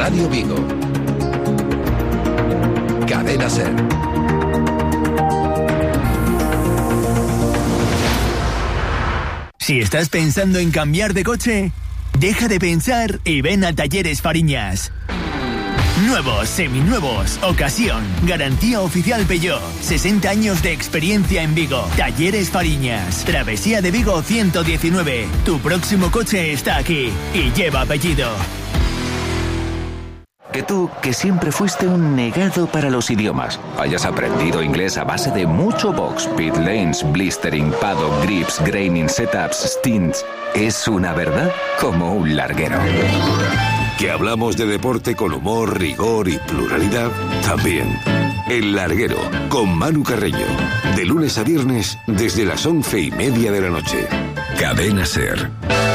Radio Vigo. Cadena SER. Si estás pensando en cambiar de coche, deja de pensar y ven a Talleres Fariñas. Nuevos, seminuevos, ocasión, garantía oficial Peugeot, 60 años de experiencia en Vigo. Talleres Fariñas, Travesía de Vigo 119. Tu próximo coche está aquí y lleva apellido. Que tú, que siempre fuiste un negado para los idiomas, hayas aprendido inglés a base de mucho box, pit lanes, blistering, paddock, grips, graining, setups, stints, es una verdad como un larguero. Que hablamos de deporte con humor, rigor y pluralidad, también. El Larguero, con Manu Carreño, de lunes a viernes desde las 11:30 de la noche. Cadena SER.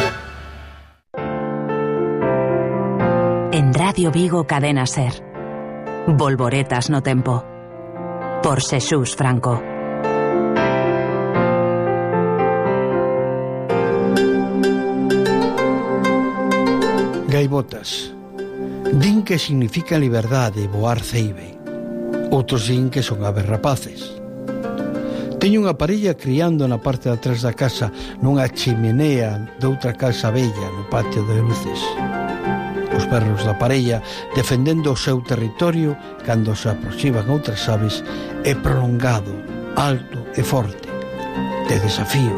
En Radio Vigo, Cadena SER. Volvoretas no tempo. Por Xesús Franco. Gaivotas. Din que significa liberdade, voar ceibe. Outros din que son aves rapaces. Teño unha parella criando na parte de atrás da casa, nunha chimenea doutra casa bella no patio de luces. Os perros da parella defendendo o seu territorio cando se aproximan outras aves é prolongado, alto e forte, de desafío.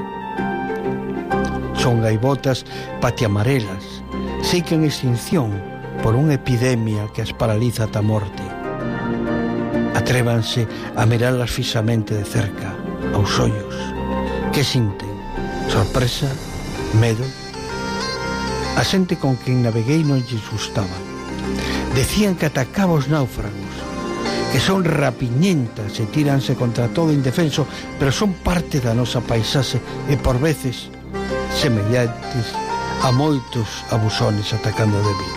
Son gaivotas patiamarelas, sei que en extinción por unha epidemia que as paraliza ata morte. Atrévanse a mirarlas fixamente de cerca, aos ollos. Que sinten? Sorpresa? Medo? A xente con quen naveguei non lles gustaba. Decían que atacaba os náufragos, que son rapiñentas e tíranse contra todo indefenso, pero son parte da nosa paisaxe e por veces semellantes a moitos abusones atacando de mí.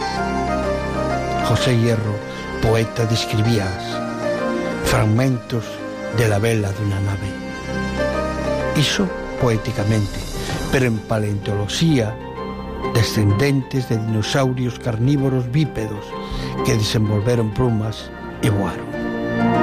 José Hierro, poeta, describías fragmentos de la vela dunha nave. Iso poéticamente, pero en paleontoloxía, descendentes de dinosaurios carnívoros bípedos que desenvolveron plumas e voaron.